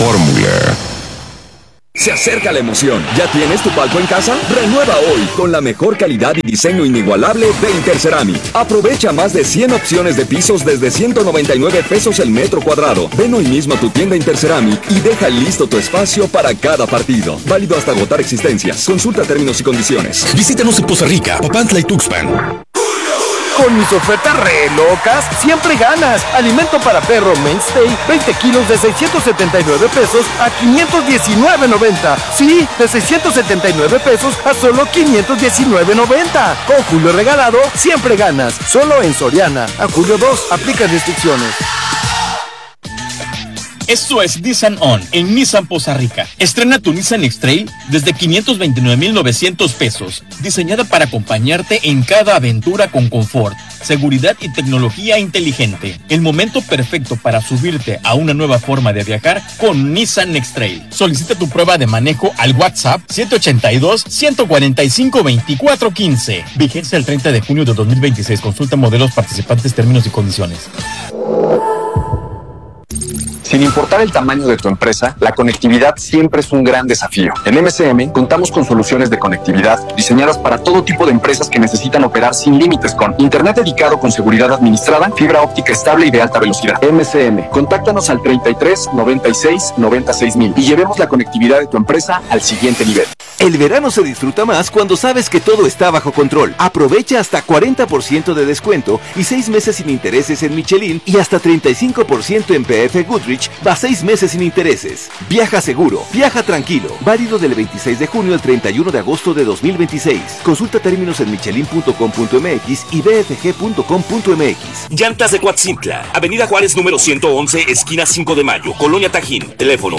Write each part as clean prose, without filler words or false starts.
Fórmula. Se acerca la emoción. ¿Ya tienes tu palco en casa? Renueva hoy con la mejor calidad y diseño inigualable de Interceramic. Aprovecha más de 100 opciones de pisos desde 199 pesos el metro cuadrado. Ven hoy mismo a tu tienda Interceramic y deja listo tu espacio para cada partido. Válido hasta agotar existencias. Consulta términos y condiciones. Visítanos en Poza Rica, Papantla y Tuxpan. Con mis ofertas re locas, siempre ganas. Alimento para perro Mainstay, 20 kilos de 679 pesos a 519.90. Sí, de 679 pesos a solo 519.90. Con Julio regalado, siempre ganas. Solo en Soriana. A julio 2, aplica restricciones. Esto es Nissan On en Nissan Poza Rica. Estrena tu Nissan X-Trail desde 529,900 pesos. Diseñada para acompañarte en cada aventura con confort, seguridad y tecnología inteligente. El momento perfecto para subirte a una nueva forma de viajar con Nissan X-Trail. Solicita tu prueba de manejo al WhatsApp 782-145-2415. Vigencia el 30 de junio de 2026. Consulta modelos participantes, términos y condiciones. Sin importar el tamaño de tu empresa, la conectividad siempre es un gran desafío. En MCM contamos con soluciones de conectividad diseñadas para todo tipo de empresas que necesitan operar sin límites con internet dedicado con seguridad administrada, fibra óptica estable y de alta velocidad. MCM, contáctanos al 33 96 96 mil y llevemos la conectividad de tu empresa al siguiente nivel. El verano se disfruta más cuando sabes que todo está bajo control. Aprovecha hasta 40% de descuento y 6 meses sin intereses en Michelin y hasta 35% en PF Goodrich, va 6 meses sin intereses. Viaja seguro, viaja tranquilo. Válido del 26 de junio al 31 de agosto de 2026. Consulta términos en michelin.com.mx y bfg.com.mx. Llantas de Coatzintla, Avenida Juárez número 111, esquina 5 de Mayo, Colonia Tajín. Teléfono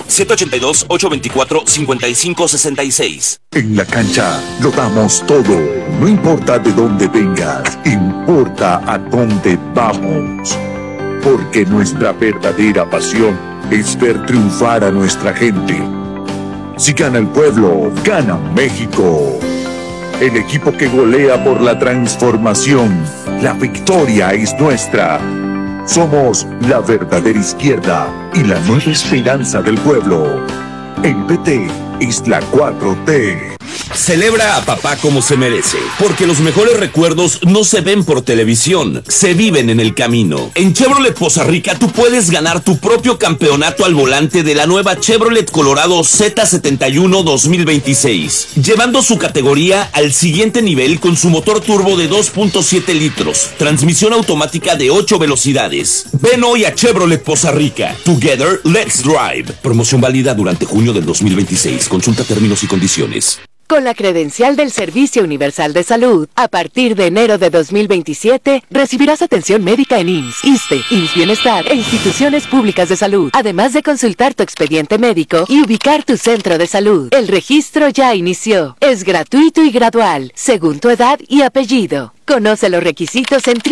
782-824-5566. En la cancha lo damos todo. No importa de dónde vengas, importa a dónde vamos. Porque nuestra verdadera pasión es ver triunfar a nuestra gente. Si gana el pueblo, gana México. El equipo que golea por la transformación. La victoria es nuestra. Somos la verdadera izquierda y la nueva esperanza del pueblo. El PT es la 4T. Celebra a papá como se merece, porque los mejores recuerdos no se ven por televisión, se viven en el camino. En Chevrolet Poza Rica tú puedes ganar tu propio campeonato al volante de la nueva Chevrolet Colorado Z71 2026, llevando su categoría al siguiente nivel con su motor turbo de 2.7 litros, transmisión automática de 8 velocidades. Ven hoy a Chevrolet Poza Rica. Together, let's drive. Promoción válida durante junio del 2026. Consulta términos y condiciones. Con la credencial del Servicio Universal de Salud, a partir de enero de 2027, recibirás atención médica en IMSS, ISSSTE, IMSS Bienestar e instituciones públicas de salud, además de consultar tu expediente médico y ubicar tu centro de salud. El registro ya inició. Es gratuito y gradual, según tu edad y apellido. Conoce los requisitos en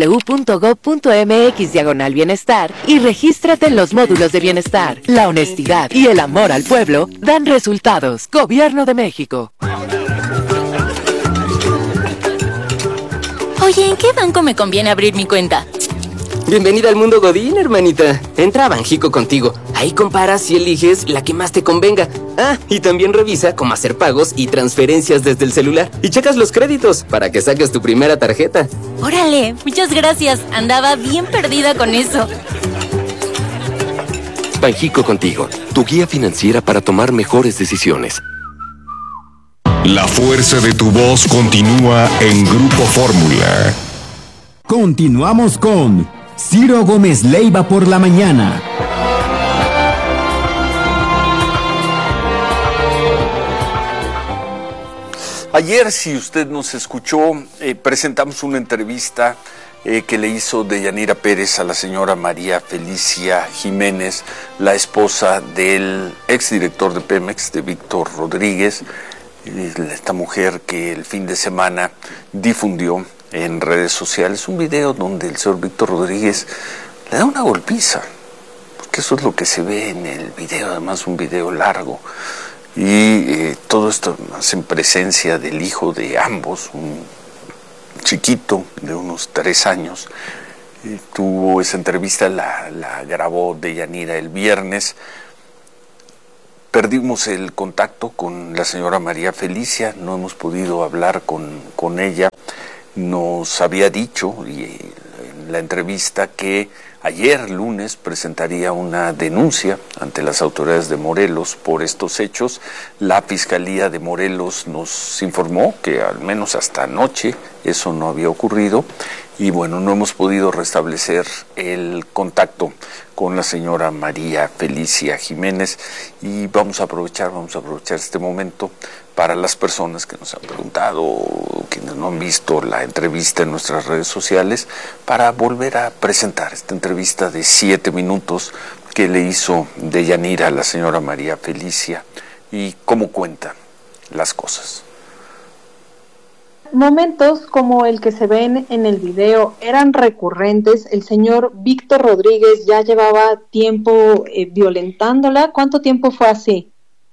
www.gov.mx/bienestar y regístrate en los módulos de bienestar. La honestidad y el amor al pueblo dan resultados. Gobierno de México. Oye, ¿en qué banco me conviene abrir mi cuenta? Bienvenida al mundo Godín, hermanita. Entra a Banjico contigo. Ahí comparas y eliges la que más te convenga. Ah, y también revisa cómo hacer pagos y transferencias desde el celular. Y checas los créditos para que saques tu primera tarjeta. Órale, muchas gracias. Andaba bien perdida con eso. Banjico contigo, tu guía financiera para tomar mejores decisiones. La fuerza de tu voz continúa en Grupo Fórmula. Continuamos con Ciro Gómez Leiva por la mañana. Ayer, si usted nos escuchó, presentamos una entrevista que le hizo Deyanira Pérez a la señora María Felicia Jiménez, la esposa del exdirector de Pemex, de Víctor Rodríguez, esta mujer que el fin de semana difundió en redes sociales un video donde el señor Víctor Rodríguez le da una golpiza, porque eso es lo que se ve en el video, además un video largo, y todo esto más en presencia del hijo de ambos, un chiquito de unos 3 años. Esa entrevista la grabó Deyanira el viernes, perdimos el contacto con la señora María Felicia, no hemos podido hablar con ella. Nos había dicho en la entrevista que ayer lunes presentaría una denuncia ante las autoridades de Morelos por estos hechos. La Fiscalía de Morelos nos informó que al menos hasta anoche eso no había ocurrido y bueno, no hemos podido restablecer el contacto con la señora María Felicia Jiménez y vamos a aprovechar este momento para las personas que nos han preguntado, quienes no han visto la entrevista en nuestras redes sociales, para volver a presentar esta entrevista de 7 minutos que le hizo Deyanira a la señora María Felicia y cómo cuenta las cosas. Momentos como el que se ven en el video eran recurrentes. El señor Víctor Rodríguez ya llevaba tiempo violentándola. ¿Cuánto tiempo fue así?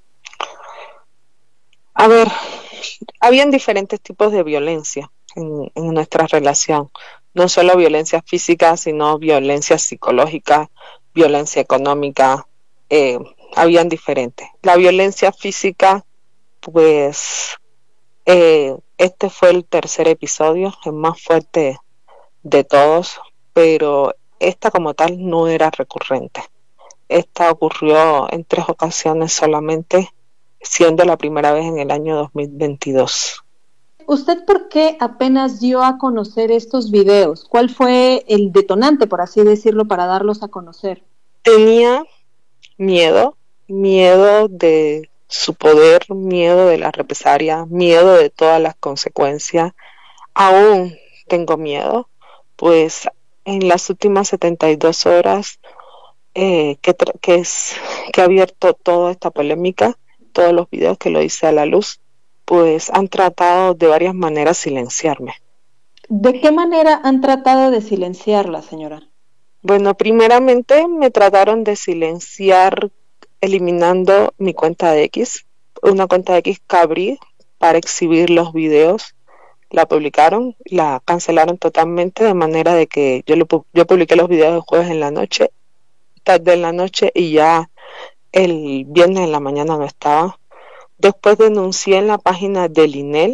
A ver, habían diferentes tipos de violencia en nuestra relación. No solo violencia física, sino violencia psicológica, violencia económica. Habían diferentes. La violencia física, pues... este fue el tercer episodio, el más fuerte de todos, pero esta como tal no era recurrente. Esta ocurrió en 3 ocasiones solamente, siendo la primera vez en el año 2022. ¿Usted por qué apenas dio a conocer estos videos? ¿Cuál fue el detonante, por así decirlo, para darlos a conocer? Tenía miedo de su poder, miedo de la represalia, miedo de todas las consecuencias. Aún tengo miedo, pues en las últimas 72 horas que ha abierto toda esta polémica, todos los videos que lo hice a la luz, pues han tratado de varias maneras silenciarme. ¿De qué manera han tratado de silenciarla, señora? Bueno, primeramente me trataron de silenciar eliminando mi cuenta de X, una cuenta de X que abrí para exhibir los videos. La publicaron, la cancelaron totalmente, de manera de que yo publiqué los videos el jueves en la noche, tarde en la noche, y ya el viernes en la mañana no estaba. Después denuncié en la página del INEL,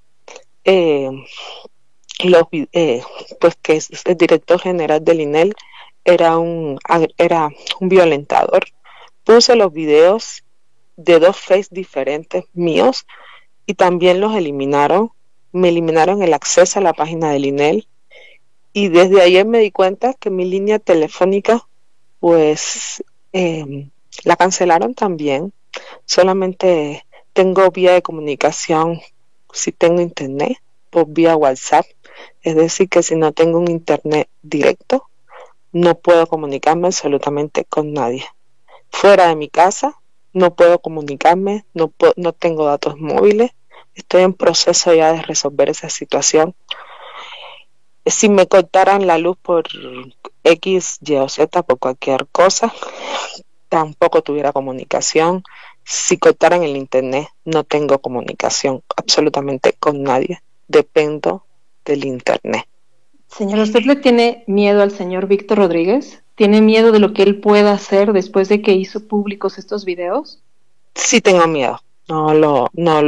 pues que el director general del INEL era un violentador. Puse los videos de 2 Face diferentes míos y también los eliminaron. Me eliminaron el acceso a la página del INEL y desde ayer me di cuenta que mi línea telefónica pues la cancelaron también. Solamente tengo vía de comunicación si tengo internet por vía WhatsApp, es decir que si no tengo un internet directo no puedo comunicarme absolutamente con nadie. Fuera de mi casa no puedo comunicarme, no tengo datos móviles. Estoy en proceso ya de resolver esa situación. Si me cortaran la luz por X, Y o Z, por cualquier cosa, tampoco tuviera comunicación. Si cortaran el internet, no tengo comunicación absolutamente con nadie. Dependo del internet. Señora, ¿usted le tiene miedo al señor Víctor Rodríguez? ¿Tiene miedo de lo que él pueda hacer después de que hizo públicos estos videos? Sí tengo miedo. No lo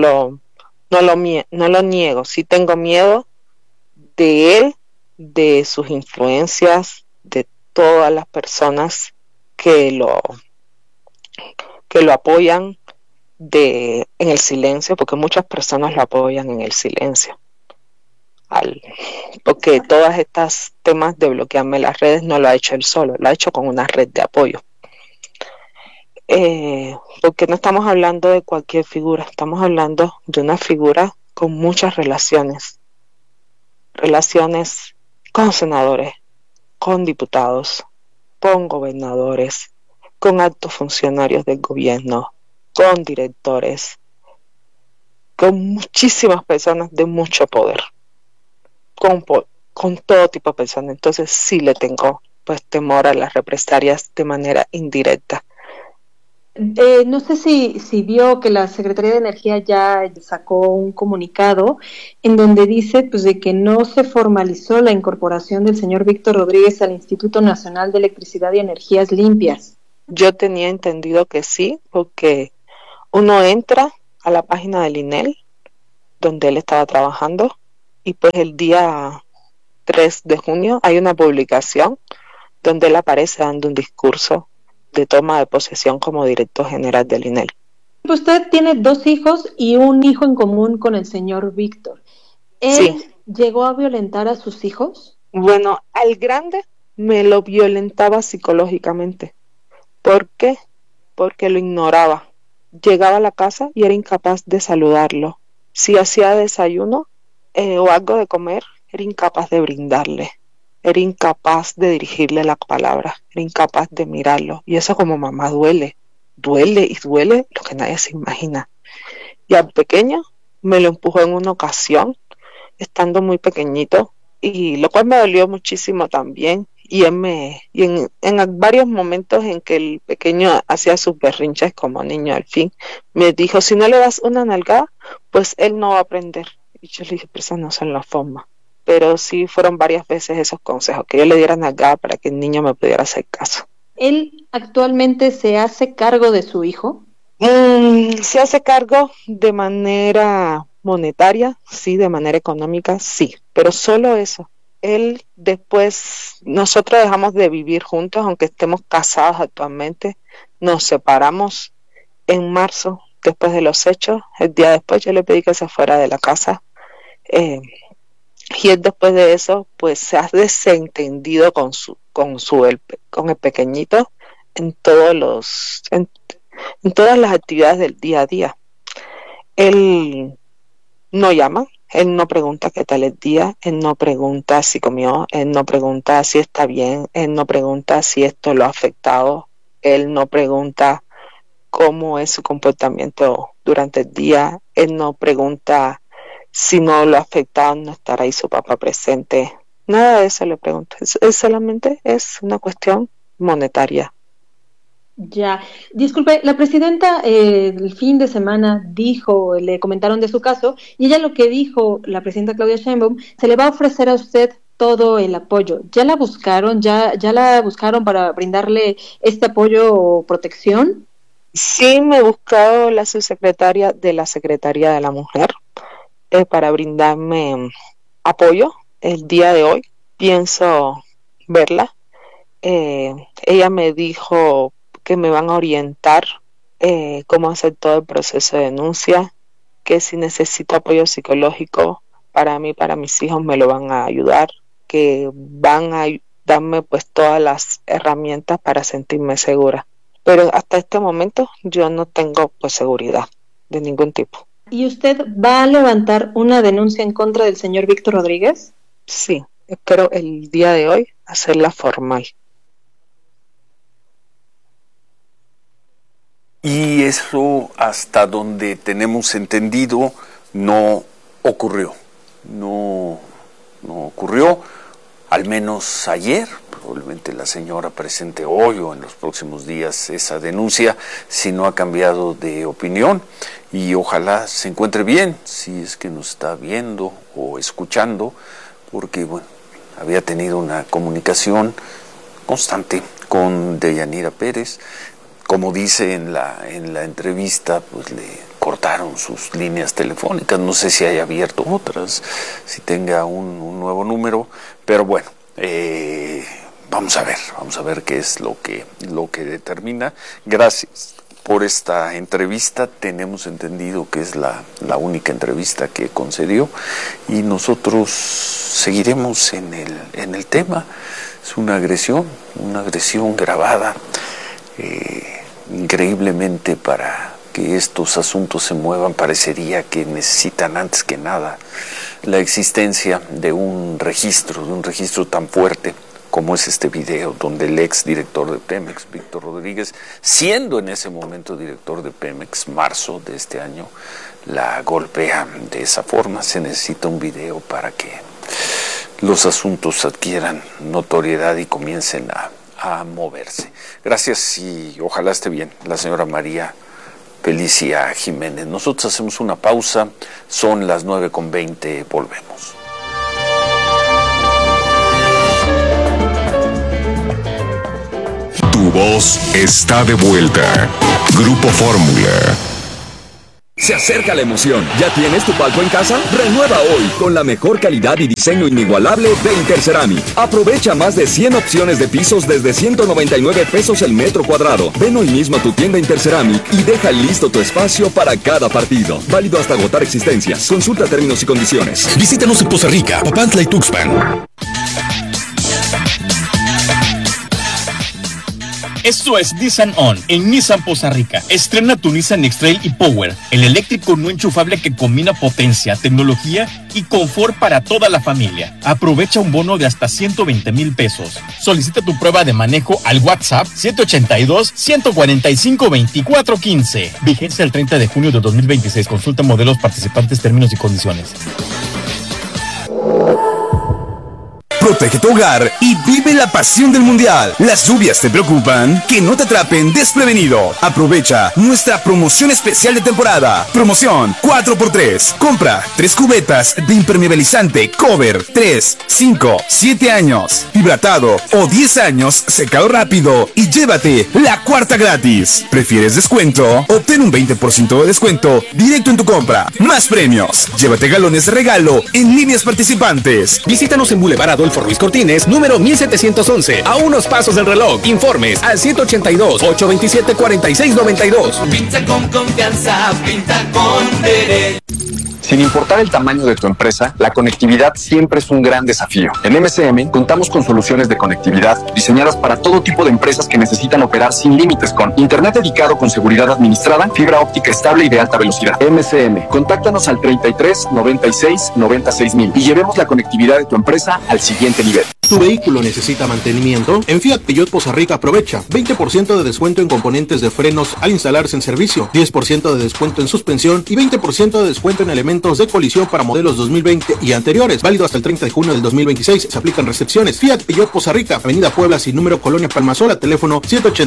niego. Sí tengo miedo de él, de sus influencias, de todas las personas que lo apoyan en el silencio, porque muchas personas lo apoyan en el silencio. Porque todas estas temas de bloquearme las redes no lo ha hecho él solo, lo ha hecho con una red de apoyo. Porque no estamos hablando de cualquier figura, estamos hablando de una figura con muchas relaciones con senadores, con diputados, con gobernadores, con altos funcionarios del gobierno, con directores, con muchísimas personas de mucho poder, con todo tipo de personas. Entonces sí le tengo pues temor a las represalias de manera indirecta. No sé si vio que la Secretaría de Energía ya sacó un comunicado en donde dice pues de que no se formalizó la incorporación del señor Víctor Rodríguez al Instituto Nacional de Electricidad y Energías Limpias. Yo tenía entendido que sí, porque Uno entra a la página del INEL, donde él estaba trabajando, y pues el día 3 de junio hay una publicación donde él aparece dando un discurso de toma de posesión como director general del INEL. Usted tiene 2 hijos y un hijo en común con el señor Víctor. ¿Él Sí. llegó a violentar a sus hijos? Bueno, al grande me lo violentaba psicológicamente. ¿Por qué? Porque lo ignoraba. Llegaba a la casa y era incapaz de saludarlo. Si hacía desayuno o algo de comer, era incapaz de brindarle. Era incapaz de dirigirle la palabra. Era incapaz de mirarlo. Y eso como mamá duele. Duele y duele lo que nadie se imagina. Y al pequeño me lo empujó en una ocasión, estando muy pequeñito, y lo cual me dolió muchísimo también. Y en varios momentos en que el pequeño hacía sus berrinches como niño, al fin me dijo: si no le das una nalgada, pues él no va a aprender. Y yo le dije: pero esas no son las formas. Pero sí fueron varias veces esos consejos, que yo le diera nalgada para que el niño me pudiera hacer caso. ¿Él actualmente se hace cargo de su hijo? Se hace cargo de manera monetaria, sí, de manera económica, sí, pero solo eso. Él después, nosotros dejamos de vivir juntos, aunque estemos casados actualmente, nos separamos en marzo, después de los hechos. El día después yo le pedí que se fuera de la casa, y él después de eso pues se ha desentendido con el pequeñito en todas las actividades del día a día. Él no llama, él no pregunta qué tal el día, él no pregunta si comió, él no pregunta si está bien, él no pregunta si esto lo ha afectado, él no pregunta cómo es su comportamiento durante el día, él no pregunta si no lo ha afectado, no estará ahí su papá presente. Nada de eso le pregunto. Solamente es una cuestión monetaria. Ya, disculpe, la presidenta el fin de semana le comentaron de su caso, y ella lo que dijo, la presidenta Claudia Sheinbaum, se le va a ofrecer a usted todo el apoyo. ¿Ya la buscaron? ¿Ya la buscaron para brindarle este apoyo o protección? Sí, me he buscado la subsecretaria de la Secretaría de la Mujer para brindarme apoyo. El día de hoy pienso verla. Ella me dijo que me van a orientar cómo hacer todo el proceso de denuncia, que si necesito apoyo psicológico para mí, para mis hijos, me lo van a ayudar, que van a darme pues todas las herramientas para sentirme segura. Pero hasta este momento yo no tengo pues seguridad de ningún tipo. ¿Y usted va a levantar una denuncia en contra del señor Víctor Rodríguez? Sí, espero el día de hoy hacerla formal. Y eso, hasta donde tenemos entendido, no ocurrió. No ocurrió, al menos ayer. Probablemente la señora presente hoy o en los próximos días esa denuncia, si no ha cambiado de opinión. Y ojalá se encuentre bien, si es que nos está viendo o escuchando, porque bueno, había tenido una comunicación constante con Deyanira Pérez. Como dice en la entrevista, pues le cortaron sus líneas telefónicas. No sé si haya abierto otras, si tenga un nuevo número, pero bueno, vamos a ver qué es lo que determina. Gracias por esta entrevista. Tenemos entendido que es la única entrevista que concedió, y nosotros seguiremos en el tema. Es una agresión grabada. Increíblemente, para que estos asuntos se muevan, parecería que necesitan antes que nada la existencia de un registro tan fuerte como es este video, donde el ex director de Pemex, Víctor Rodríguez, siendo en ese momento director de Pemex, marzo de este año, la golpea de esa forma. Se necesita un video para que los asuntos adquieran notoriedad y comiencen a moverse. Gracias, y ojalá esté bien la señora María Felicia Jiménez. Nosotros hacemos una pausa, son las 9:20, volvemos. Tu voz está de vuelta. Grupo Fórmula. Se acerca la emoción. ¿Ya tienes tu palco en casa? Renueva hoy con la mejor calidad y diseño inigualable de Interceramic. Aprovecha más de 100 opciones de pisos desde 199 pesos el metro cuadrado. Ven hoy mismo a tu tienda Interceramic y deja listo tu espacio para cada partido. Válido hasta agotar existencias. Consulta términos y condiciones. Visítanos en Poza Rica, Papantla y Tuxpan. Esto es Nissan On en Nissan Poza Rica. Estrena tu Nissan X-Trail y Power, el eléctrico no enchufable que combina potencia, tecnología y confort para toda la familia. Aprovecha un bono de hasta 120,000 pesos. Solicita tu prueba de manejo al WhatsApp 782-145-2415. Vigencia el 30 de junio de 2026. Consulta modelos participantes, términos y condiciones. Protege tu hogar y vive la pasión del mundial. ¿Las lluvias te preocupan? Que no te atrapen desprevenido. Aprovecha nuestra promoción especial de temporada. Promoción 4x3. Compra 3 cubetas de impermeabilizante Cover 3, 5, 7 años, hidratado o 10 años, secado rápido y llévate la cuarta gratis. ¿Prefieres descuento? Obtén un 20% de descuento directo en tu compra. Más premios. Llévate galones de regalo en líneas participantes. Visítanos en Boulevard Adolfo Ruiz Cortines, número 1711, a unos pasos del reloj. Informes al 182-827-4692. Pinta con confianza, pinta con derecho. Sin importar el tamaño de tu empresa, la conectividad siempre es un gran desafío. En MCM contamos con soluciones de conectividad diseñadas para todo tipo de empresas que necesitan operar sin límites, con internet dedicado con seguridad administrada, fibra óptica estable y de alta velocidad. MCM, contáctanos al 33 96 96 mil y llevemos la conectividad de tu empresa al siguiente nivel. ¿Tu vehículo necesita mantenimiento? En Fiat Peugeot Poza Rica aprovecha 20% de descuento en componentes de frenos al instalarse en servicio, 10% de descuento en suspensión y 20% de descuento en elementos de colisión para modelos 2020 y anteriores. Válido hasta el 30 de junio del 2026. Se aplican recepciones. Fiat Peugeot Poza Rica, Avenida Puebla sin número, Colonia Palmasola, teléfono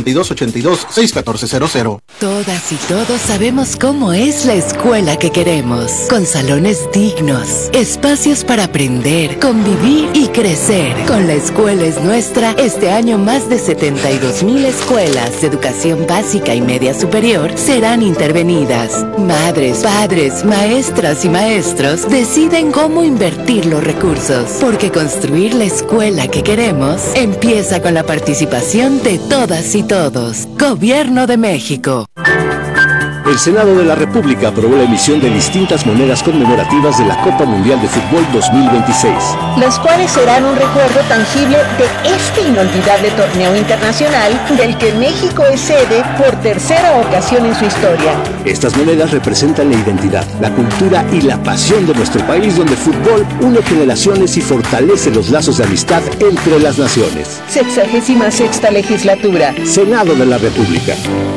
182-82-61400. Todas y todos sabemos cómo es la escuela que queremos, con salones dignos, espacios para aprender, convivir y crecer. Con La Escuela es Nuestra, este año más de 72,000 escuelas de educación básica y media superior serán intervenidas. Madres, padres, maestras y maestros deciden cómo invertir los recursos, porque construir la escuela que queremos empieza con la participación de todas y todos. Gobierno de México. El Senado de la República aprobó la emisión de distintas monedas conmemorativas de la Copa Mundial de Fútbol 2026. Los cuales serán un recuerdo tangible de este inolvidable torneo internacional del que México es sede por tercera ocasión en su historia. Estas monedas representan la identidad, la cultura y la pasión de nuestro país, donde el fútbol une generaciones y fortalece los lazos de amistad entre las naciones. 66ª legislatura. Senado de la República.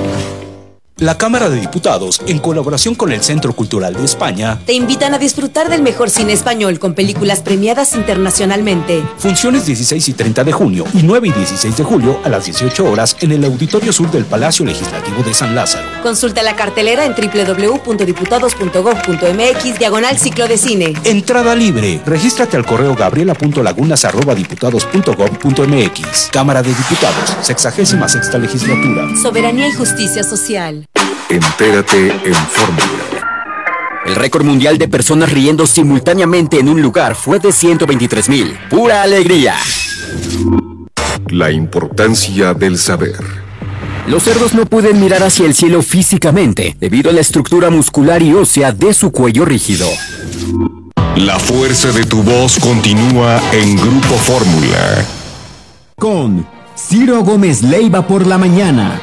La Cámara de Diputados, en colaboración con el Centro Cultural de España, te invitan a disfrutar del mejor cine español con películas premiadas internacionalmente. Funciones 16 y 30 de junio y 9 y 16 de julio a las 18 horas en el Auditorio Sur del Palacio Legislativo de San Lázaro. Consulta la cartelera en www.diputados.gov.mx/ciclo de cine. Entrada libre. Regístrate al correo gabriela.lagunas@diputados.gov.mx. Cámara de Diputados, 66ª legislatura. Soberanía y justicia social. Entérate en Fórmula. El récord mundial de personas riendo simultáneamente en un lugar fue de 123,000. ¡Pura alegría! La importancia del saber. Los cerdos no pueden mirar hacia el cielo físicamente, debido a la estructura muscular y ósea de su cuello rígido. La fuerza de tu voz continúa en Grupo Fórmula. Con Ciro Gómez Leiva por la mañana.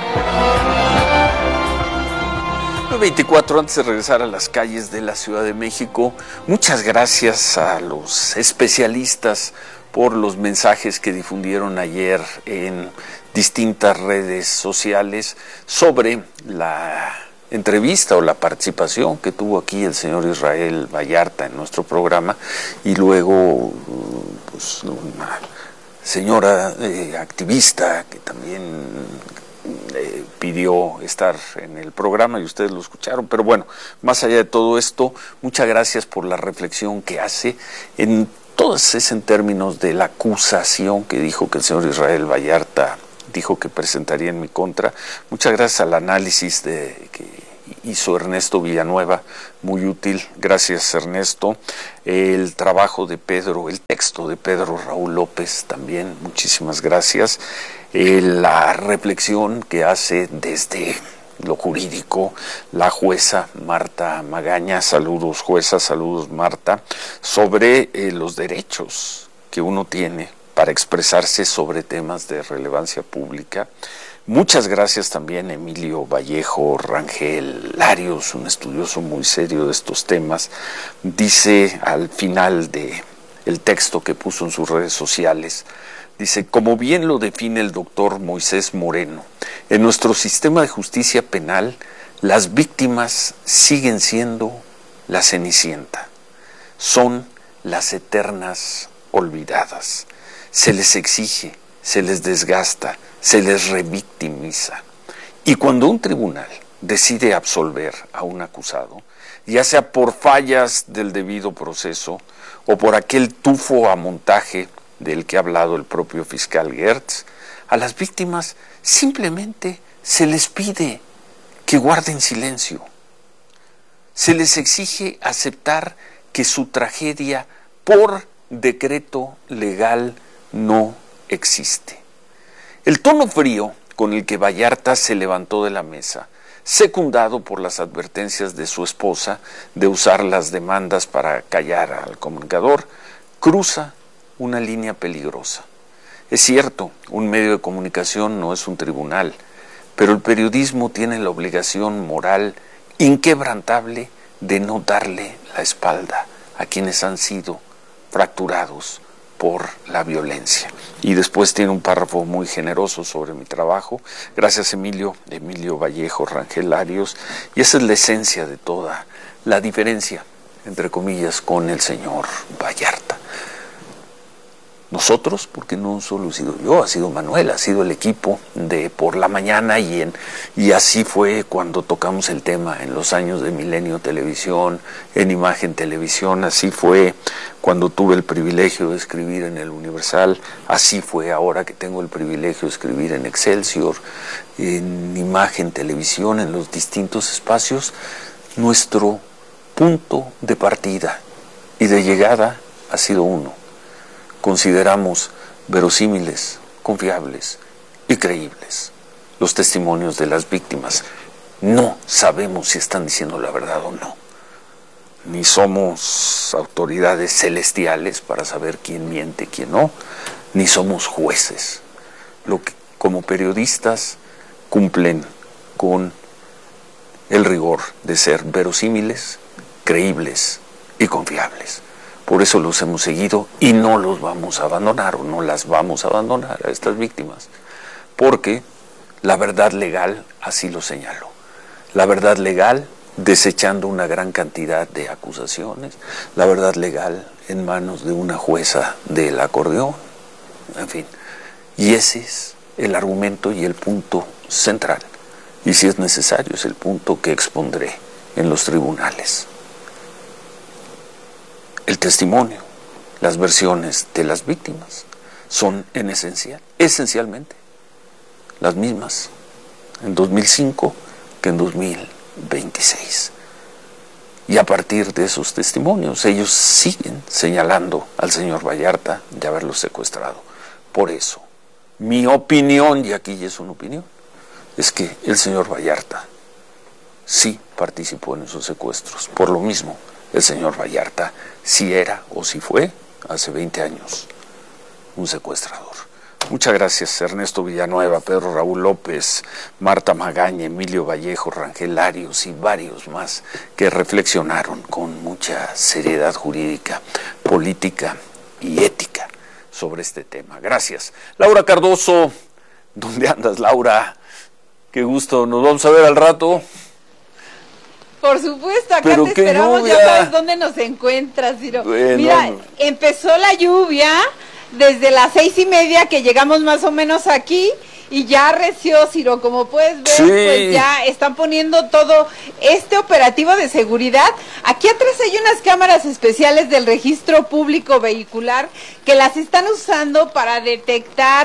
24 antes de regresar a las calles de la Ciudad de México, muchas gracias a los especialistas por los mensajes que difundieron ayer en distintas redes sociales sobre la entrevista o la participación que tuvo aquí el señor Israel Vallarta en nuestro programa, y luego pues, una señora activista que también pidió estar en el programa y ustedes lo escucharon. Pero bueno, más allá de todo esto, muchas gracias por la reflexión que hace en todos es en términos de la acusación que dijo que el señor Israel Vallarta dijo que presentaría en mi contra. Muchas gracias al análisis que hizo Ernesto Villanueva, muy útil, gracias Ernesto. El trabajo de Pedro, el texto de Pedro Raúl López también, muchísimas gracias. La reflexión que hace desde lo jurídico la jueza Marta Magaña, saludos jueza, saludos Marta, sobre los derechos que uno tiene para expresarse sobre temas de relevancia pública. Muchas gracias también Emilio Vallejo Rangel Larios, un estudioso muy serio de estos temas. Dice al final de el texto que puso en sus redes sociales, dice, como bien lo define el doctor Moisés Moreno, en nuestro sistema de justicia penal, las víctimas siguen siendo la Cenicienta, son las eternas olvidadas. Se les exige, se les desgasta, se les revictimiza. Y cuando un tribunal decide absolver a un acusado, ya sea por fallas del debido proceso o por aquel tufo a montaje del que ha hablado el propio fiscal Gertz, a las víctimas simplemente se les pide que guarden silencio. Se les exige aceptar que su tragedia por decreto legal no existe. El tono frío con el que Vallarta se levantó de la mesa, secundado por las advertencias de su esposa de usar las demandas para callar al comunicador, cruza una línea peligrosa. Es cierto, un medio de comunicación no es un tribunal, pero el periodismo tiene la obligación moral inquebrantable de no darle la espalda a quienes han sido fracturados por la violencia. Y después tiene un párrafo muy generoso sobre mi trabajo. Gracias Emilio Vallejo Rangel Larios. Y esa es la esencia de toda la diferencia, entre comillas, con el señor Vallarta. Nosotros, porque no solo he sido yo, ha sido Manuel, ha sido el equipo de Por la Mañana y así fue cuando tocamos el tema en los años de Milenio Televisión, en Imagen Televisión, así fue cuando tuve el privilegio de escribir en El Universal, así fue ahora que tengo el privilegio de escribir en Excelsior, en Imagen Televisión, en los distintos espacios. Nuestro punto de partida y de llegada ha sido uno. Consideramos verosímiles, confiables y creíbles los testimonios de las víctimas. No sabemos si están diciendo la verdad o no. Ni somos autoridades celestiales para saber quién miente, quién no, ni somos jueces. Lo que como periodistas cumplen con el rigor de ser verosímiles, creíbles y confiables. Por eso los hemos seguido y no los vamos a abandonar o no las vamos a abandonar a estas víctimas, porque la verdad legal así lo señaló. La verdad legal desechando una gran cantidad de acusaciones, la verdad legal en manos de una jueza del acordeón, en fin. Y ese es el argumento y el punto central. Y si es necesario, es el punto que expondré en los tribunales. El testimonio, las versiones de las víctimas son esencialmente las mismas en 2005 que en 2026. Y a partir de esos testimonios, ellos siguen señalando al señor Vallarta de haberlo secuestrado. Por eso, mi opinión, y aquí ya es una opinión, es que el señor Vallarta sí participó en esos secuestros. Por lo mismo, el señor Vallarta si era o si fue hace 20 años un secuestrador. Muchas gracias Ernesto Villanueva, Pedro Raúl López, Marta Magaña, Emilio Vallejo, Rangel Larios y varios más que reflexionaron con mucha seriedad jurídica, política y ética sobre este tema. Gracias. Laura Cardoso, ¿dónde andas, Laura? Qué gusto, nos vamos a ver al rato. Por supuesto, acá pero te esperamos, ya sabes dónde nos encuentras, Ciro. Bueno. Mira, empezó la lluvia desde las 6:30 que llegamos más o menos aquí y ya arreció, Ciro, como puedes ver, pues ya están poniendo todo este operativo de seguridad. Aquí atrás hay unas cámaras especiales del registro público vehicular que las están usando para detectar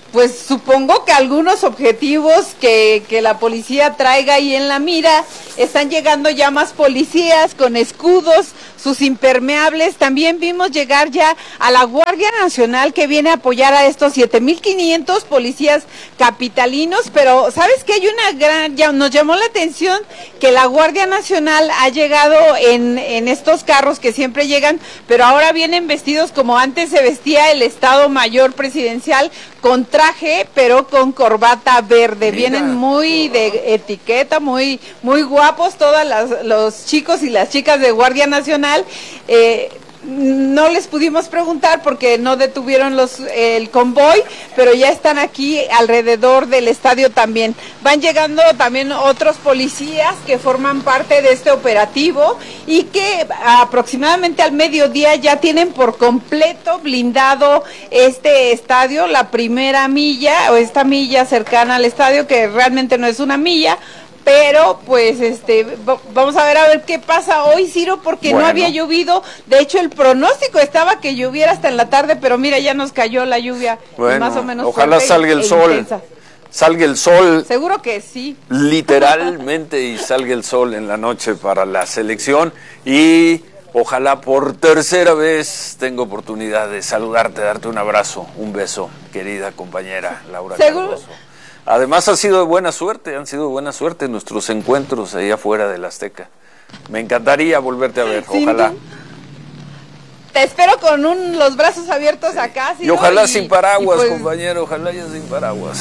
pues supongo que algunos objetivos que la policía traiga ahí en la mira, están llegando ya más policías con escudos, sus impermeables. También vimos llegar ya a la Guardia Nacional, que viene a apoyar a estos 7,500 policías capitalinos. Pero ¿sabes qué? Hay nos llamó la atención que la Guardia Nacional ha llegado en estos carros que siempre llegan, pero ahora vienen vestidos como antes se vestía el Estado Mayor Presidencial, con traje pero con corbata verde. Mira, vienen muy de etiqueta, muy guapos todos los chicos y las chicas de Guardia Nacional. No les pudimos preguntar porque no detuvieron el convoy, pero ya están aquí alrededor del estadio también. Van llegando también otros policías que forman parte de este operativo y que aproximadamente al mediodía ya tienen por completo blindado este estadio, la primera milla o esta milla cercana al estadio, que realmente no es una milla. Pero pues vamos a ver qué pasa hoy, Ciro, porque no había llovido. De hecho, el pronóstico estaba que lloviera hasta en la tarde, pero mira, ya nos cayó la lluvia. Bueno, más o menos ojalá salga el sol. Intensa. Salga el sol. Seguro que sí. Literalmente, y salga el sol en la noche para la selección. Y ojalá por tercera vez tenga oportunidad de saludarte, darte un abrazo, un beso, querida compañera Laura Cardoso. Además han sido de buena suerte nuestros encuentros ahí afuera del Azteca. Me encantaría volverte a ver, ojalá. Te espero con los brazos abiertos acá. Y ojalá sin paraguas, compañero, ojalá ya sin paraguas.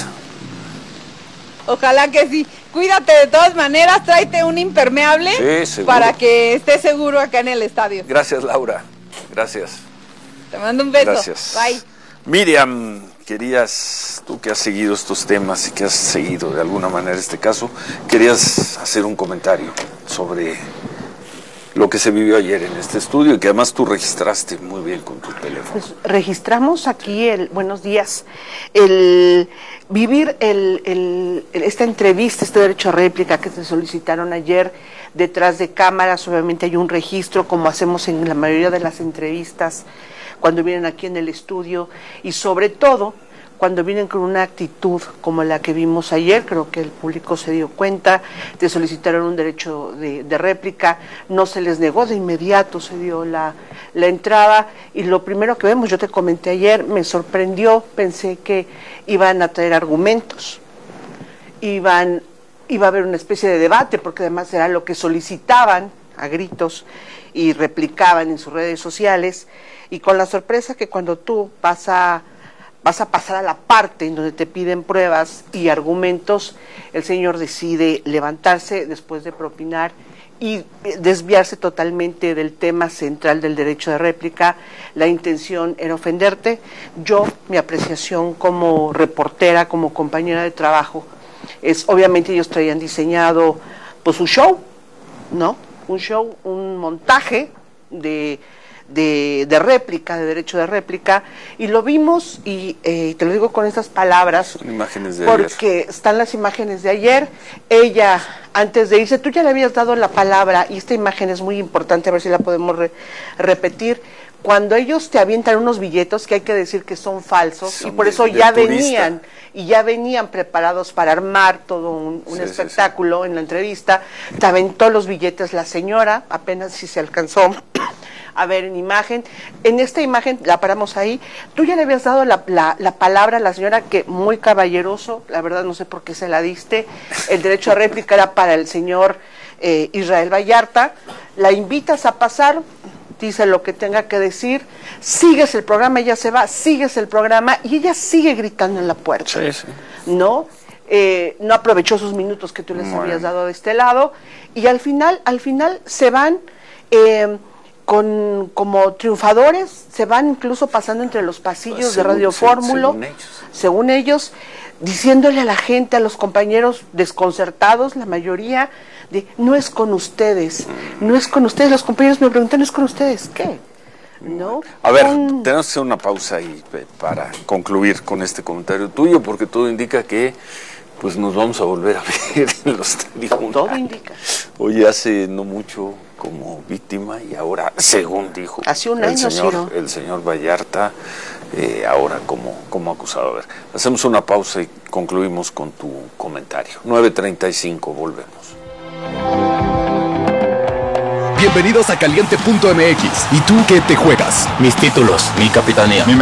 Ojalá que sí. Cuídate de todas maneras, tráete un impermeable para que estés seguro acá en el estadio. Gracias, Laura. Gracias. Te mando un beso. Gracias. Bye. Miriam, tú que has seguido estos temas y que has seguido de alguna manera este caso, querías hacer un comentario sobre lo que se vivió ayer en este estudio y que además tú registraste muy bien con tu teléfono. Pues registramos aquí buenos días, el vivir esta entrevista, este derecho a réplica que se solicitaron ayer detrás de cámaras. Obviamente hay un registro, como hacemos en la mayoría de las entrevistas cuando vienen aquí en el estudio, y sobre todo cuando vienen con una actitud como la que vimos ayer. Creo que el público se dio cuenta, te solicitaron un derecho de réplica, no se les negó de inmediato, se dio la entrada, y lo primero que vemos, yo te comenté ayer, me sorprendió, pensé que iban a traer argumentos, iba a haber una especie de debate, porque además era lo que solicitaban a gritos y replicaban en sus redes sociales, y con la sorpresa que cuando tú vas a pasar a la parte en donde te piden pruebas y argumentos, el señor decide levantarse después de propinar y desviarse totalmente del tema central del derecho de réplica. La intención era ofenderte. Mi apreciación como reportera, como compañera de trabajo, obviamente ellos traían diseñado pues un show, ¿no? Un montaje de réplica, de derecho de réplica, y lo vimos, y te lo digo con estas palabras, son imágenes de porque ayer. Están las imágenes de ayer. Ella, antes de irse, tú ya le habías dado la palabra, y esta imagen es muy importante, a ver si la podemos repetir. Cuando ellos te avientan unos billetes, que hay que decir que son falsos, y por eso ya venían preparados para armar todo un espectáculo. En la entrevista te aventó los billetes la señora, apenas si se alcanzó a ver en imagen. En esta imagen, la paramos ahí, tú ya le habías dado la palabra a la señora, que muy caballeroso, la verdad no sé por qué se la diste. El derecho a réplica era para el señor Israel Vallarta. La invitas a pasar, dice lo que tenga que decir, sigues el programa, ella se va, sigues el programa, y ella sigue gritando en la puerta. ¿No? No aprovechó sus minutos que tú les habías dado de este lado, y al final se van como triunfadores, se van incluso pasando entre los pasillos de Radio Fórmula, según ellos, diciéndole a la gente, a los compañeros desconcertados, la mayoría, no es con ustedes, los compañeros me preguntan, ¿no es con ustedes? ¿Qué? ¿No? A ver, tenemos que hacer una pausa ahí para concluir con este comentario tuyo, porque todo indica que pues nos vamos a volver a ver en los tribunales. Todo indica. Oye, hace no mucho como víctima, y ahora, según dijo hace un año, el señor Vallarta, ahora como acusado. A ver, hacemos una pausa y concluimos con tu comentario. 9:35, volvemos. Bienvenidos a Caliente.mx. ¿Y tú qué te juegas? Mis títulos, mi capitanía.